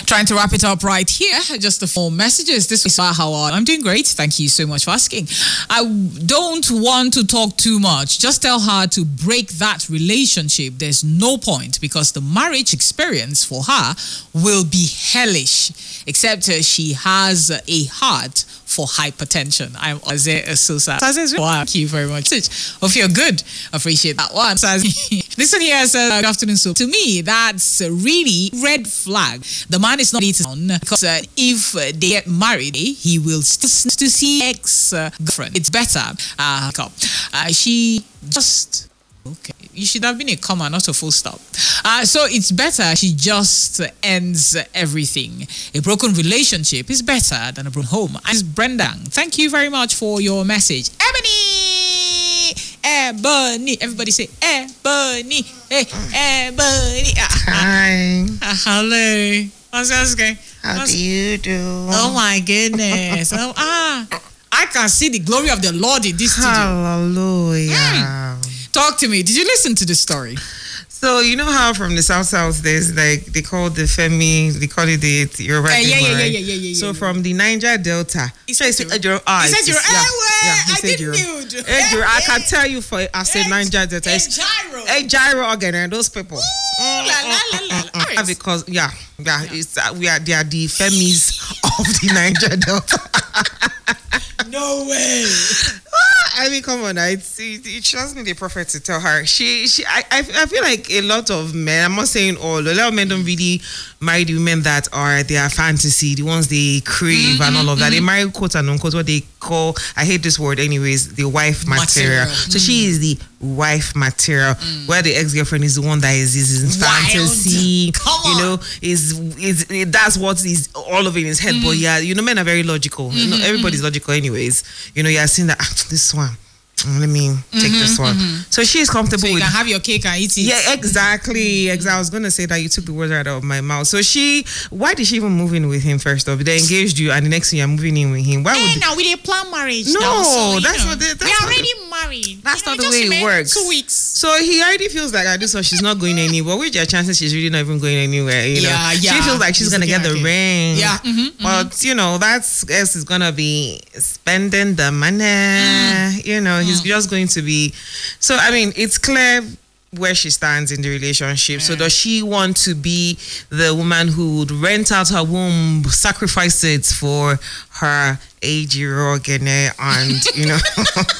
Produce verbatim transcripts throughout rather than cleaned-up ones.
Trying to wrap it up right here. Just the four messages. This is how I'm doing great. Thank you so much for asking. I don't want to talk too much. Just tell her to break that relationship. There's no point because the marriage experience for her will be hellish. Except uh, she has a heart for hypertension. I'm Isaiah Sosa. Thank you very much. Hope you're good. Appreciate that one. Listen here, sir. Good afternoon. So to me, that's a really red flag. The man is not on because uh, if uh, they get married, he will still to see ex-girlfriend. It's better. Uh, uh, she just... Okay, you should have been a comma, not a full stop. Uh, so it's better she just ends everything. A broken relationship is better than a broken home. As Brendan, thank you very much for your message. Ebony! Ebony! Everybody say Ebony! Hey, Ebony! Hi. Uh, hello. What's that going? How What's... do you do? Oh my goodness. oh, ah, I can see the glory of the Lord in this studio. Hallelujah. Mm. Talk to me. Did you listen to the story? So you know how from the South South there's like they call the Femi, they call it the Yoruba. Uh, yeah, yeah, right? yeah, yeah, yeah, yeah. So yeah. from the Niger Delta, he said so you. Ejiro, ah, he said you. Yeah, yeah, he I said didn't Ejiro. know. Ejiro, I can tell you for I said Niger Delta. Ejiro. Ejiro again, and those people. Ooh, la, la, la, la, la. Because yeah, yeah, yeah. It's uh, we are they are the Femis of the Niger Delta. No way. I mean, come on, it's, it, it just need a prophet to tell her. She, she, I, I, I feel like a lot of men, I'm not saying all, a lot of men don't really marry the women that are their fantasy, the ones they crave mm-hmm, and all of that. Mm-hmm. They marry quote and unquote what they call, I hate this word anyways, the wife material. material. Mm. So she is the wife material, mm. where the ex-girlfriend is the one that is, is in fantasy, Come you on. know, is, is, is that's what is all of it in his head. Mm. But yeah, you know, men are very logical. Mm-hmm, you know, everybody's mm-hmm. logical anyways. You know, you're seeing that, ah, this one. Let me take mm-hmm, this one. Mm-hmm. So she's comfortable. So you with can have your cake and eat it. Yeah, exactly. Exactly. I was gonna say that you took the words right out of my mouth. So she, why did she even move in with him first off? They engaged you, and the next thing you're moving in with him. Why hey, would? now we didn't plan marriage. No, now, so, that's know, not. The, that's we are not already the, married. That's you know, not the way it works. Two weeks. So he already feels like at this one she's not going anywhere. Which are chances she's really not even going anywhere. You know, yeah, yeah. She feels like she's, she's gonna get the ring. Yeah, mm-hmm, but mm-hmm. you know that's guess is gonna be spending the money. Mm. You know, mm. he's just going to be. So, I mean, it's clear where she stands in the relationship. Mm. So does she want to be the woman who would rent out her womb, sacrifice it for her Ejiro Ogene and, you know...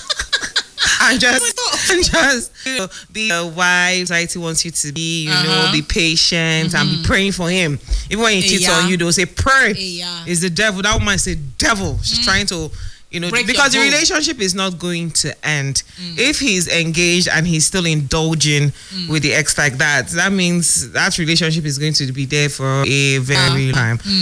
And just, and just you know, be a wife society wants you to be, you uh-huh. know, be patient mm-hmm. and be praying for him. Even when he cheats yeah. on you, they'll say, pray. Yeah. It's the devil. That woman say, devil. She's mm. trying to... You know, Break because the relationship is not going to end. Mm. If he's engaged and he's still indulging mm. with the ex like that, that means that relationship is going to be there for a very uh, time. Mm.